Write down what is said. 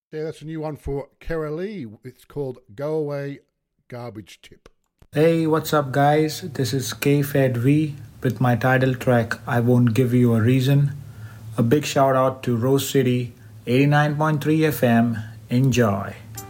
Yeah, that's a new one for Kara Lee. It's called Go Away Garbage Tip. Hey, what's up, guys? This is K Fed V with my title track I Won't Give You a Reason. A big shout out to Rose City 89.3 FM. Enjoy.